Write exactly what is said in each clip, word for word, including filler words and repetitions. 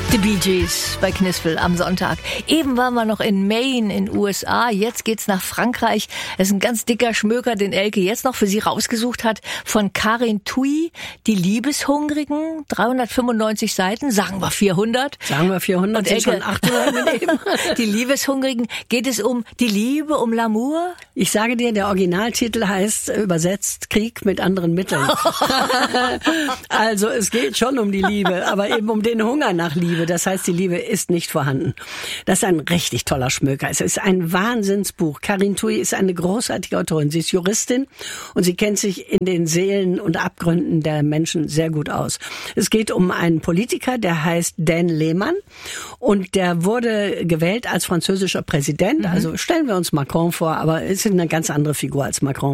Die Bee Gees bei Knispel am Sonntag. Eben waren wir noch in Maine in U S A, jetzt geht's nach Frankreich. Es ist ein ganz dicker Schmöker, den Elke jetzt noch für Sie rausgesucht hat, von Karin Thuy, Die Liebeshungrigen, dreihundertfünfundneunzig Seiten, sagen wir vierhundert. Sagen wir vierhundert, und Elke, schon achthundert mitnehmen. Die Liebeshungrigen, geht es um die Liebe, um L'amour? Ich sage dir, der Originaltitel heißt übersetzt Krieg mit anderen Mitteln. Also es geht schon um die Liebe, aber eben um den Hunger nach Liebe. Das heißt, die Liebe ist nicht vorhanden. Das ist ein richtig toller Schmöker. Es ist ein Wahnsinnsbuch. Karin Thuy ist eine großartige Autorin. Sie ist Juristin und sie kennt sich in den Seelen und Abgründen der Menschen sehr gut aus. Es geht um einen Politiker, der heißt Dan Lehmann und der wurde gewählt als französischer Präsident. Mhm. Also stellen wir uns Macron vor, aber es ist eine ganz andere Figur als Macron.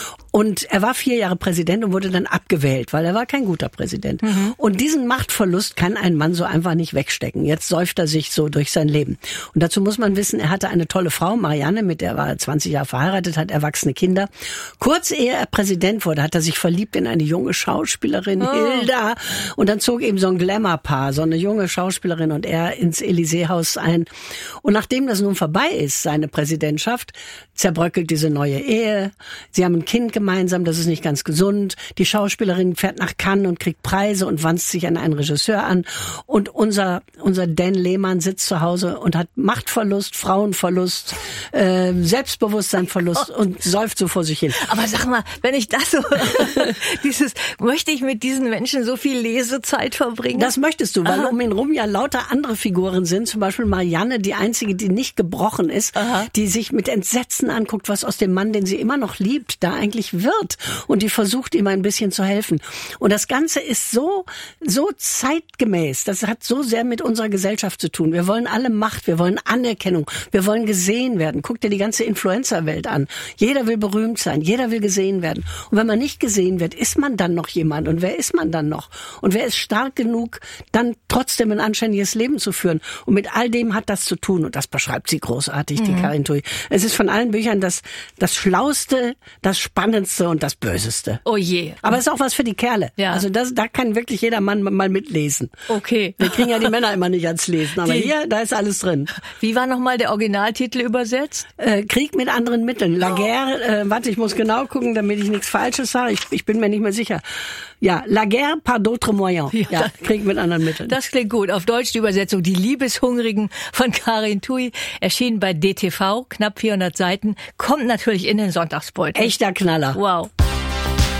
Und er war vier Jahre Präsident und wurde dann abgewählt, weil er war kein guter Präsident. Mhm. Und diesen Machtverlust kann ein Mann so einfach nicht wegstecken. Jetzt säuft er sich so durch sein Leben. Und dazu muss man wissen, er hatte eine tolle Frau, Marianne, mit der war er zwanzig Jahre verheiratet, hat erwachsene Kinder. Kurz ehe er Präsident wurde, hat er sich verliebt in eine junge Schauspielerin, oh. Hilda. Und dann zog eben so ein Glamour-Paar, so eine junge Schauspielerin und er ins Élysée-Haus ein. Und nachdem das nun vorbei ist, seine Präsidentschaft, zerbröckelt diese neue Ehe. Sie haben ein Kind gemeinsam, das ist nicht ganz gesund. Die Schauspielerin fährt nach Cannes und kriegt Preise und wanzt sich an einen Regisseur an. Und unser unser Dan Lehmann sitzt zu Hause und hat Machtverlust, Frauenverlust, äh, Selbstbewusstseinverlust und säuft so vor sich hin. Aber sag mal, wenn ich das so, dieses, möchte ich mit diesen Menschen so viel Lesezeit verbringen? Das möchtest du, weil Aha. um ihn rum ja lauter andere Figuren sind. Zum Beispiel Marianne, die einzige, die nicht gebrochen ist, Aha. die sich mit Entsetzen anguckt, was aus dem Mann, den sie immer noch liebt, da eigentlich wird. Und die versucht ihm ein bisschen zu helfen. Und das Ganze ist so, so zeitgemäß. Das hat so sehr mit unserer Gesellschaft zu tun. Wir wollen alle Macht, wir wollen Anerkennung, wir wollen gesehen werden. Guck dir die ganze Influencer-Welt an. Jeder will berühmt sein, jeder will gesehen werden. Und wenn man nicht gesehen wird, ist man dann noch jemand? Und wer ist man dann noch? Und wer ist stark genug, dann trotzdem ein anständiges Leben zu führen? Und mit all dem hat das zu tun. Und das beschreibt sie großartig, die mhm. Karin Thuy. Es ist von allen Büchern das, das Schlauste, das Spannendste und das Böseste. Oh je. Aber es ist auch was für die Kerle. Ja. Also das, da kann wirklich jeder Mann mal mitlesen. Okay. Wir kriegen ja die Männer immer nicht ans Lesen, aber die, hier, da ist alles drin. Wie war nochmal der Originaltitel übersetzt? Äh, Krieg mit anderen Mitteln. La guerre, äh, warte, ich muss genau gucken, damit ich nichts Falsches sage. Ich, ich bin mir nicht mehr sicher. Ja, La guerre par d'autres moyens. Ja, ja, Krieg mit anderen Mitteln. Das klingt gut. Auf Deutsch die Übersetzung Die Liebeshungrigen von Karin Thuy. Erschienen bei D T V, knapp vierhundert Seiten. Kommt natürlich in den Sonntagsbeutel. Echter Knaller. Wow.